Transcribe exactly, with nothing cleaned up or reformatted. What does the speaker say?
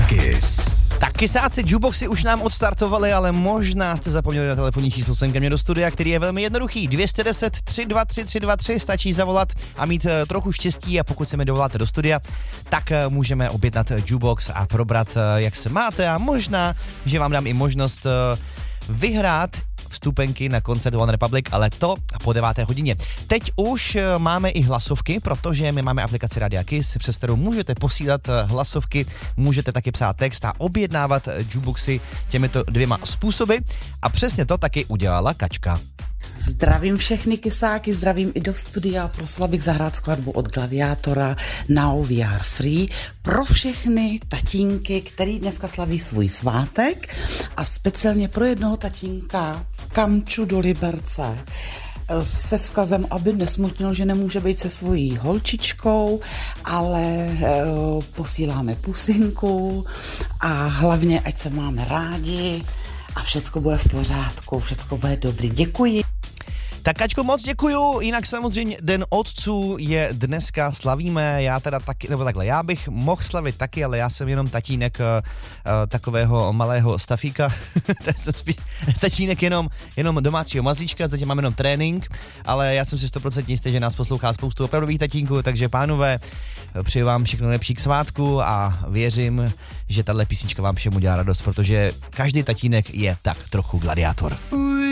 Kiss. Tak kysáci jukeboxy už nám odstartovali, ale možná jste zapomněli na telefonní číslo sem ke mně do studia, který je velmi jednoduchý. dvě jedna deset, tři dva tři, tři dva tři, stačí zavolat a mít uh, trochu štěstí a pokud se mi dovoláte do studia, tak uh, můžeme objednat jukebox a probrat, uh, jak se máte a možná, že vám dám i možnost uh, vyhrát vstupenky na koncert One Republic, ale to po deváté hodině. Teď už máme i hlasovky, protože my máme aplikaci Radia Kiss, přes kterou můžete posílat hlasovky, můžete taky psát text a objednávat jukeboxy těmito dvěma způsoby a přesně to taky udělala Kačka. Zdravím všechny kysáky, zdravím i do studia, prosila bych zahrát skladbu od Gladiátora Now We Are Free pro všechny tatínky, který dneska slaví svůj svátek a speciálně pro jednoho tatínka Kamču do Liberce se vzkazem, aby nesmutnil, že nemůže být se svojí holčičkou, ale e, posíláme pusinku a hlavně, ať se máme rádi a všecko bude v pořádku, všecko bude dobrý. Děkuji. Tak Kačko, moc děkuju, jinak samozřejmě Den otců je dneska, slavíme, já teda taky, nebo takhle, já bych mohl slavit taky, ale já jsem jenom tatínek uh, takového malého stafíka, jsem spíš tatínek jenom, jenom domácího mazlíčka, zatím mám jenom trénink, ale já jsem si sto procent jistý, že nás poslouchá spoustu opravdových tatínků, takže pánové, přeji vám všechno lepší k svátku a věřím, že tahle písnička vám všem udělá radost, protože každý tatínek je tak trochu gladiátor.